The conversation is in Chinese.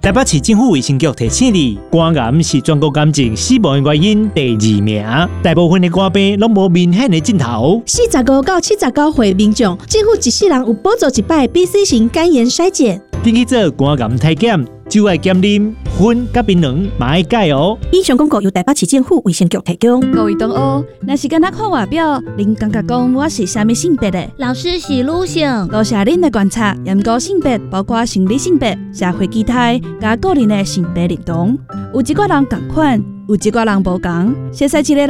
台北市政府卫生局提醒你，肝癌是全国癌症死亡的原因第2名，大部分的肝病拢无明显的症头。 45到79岁民众，政府一世人有补助1摆 BC 型肝炎筛检。 登去做肝癌体检，酒爱减啉，薰甲槟榔嘛爱戒哦。 以上广告由台北市政府卫生局提供。 各位同学，若是敢若看外表，恁感觉讲我是啥物性别的？ 老师是女性。 多谢恁的观察，研究性别包括生理性别、社会基态，甲个人的性别认同。有一个人同款，有一个人无同，熟悉一个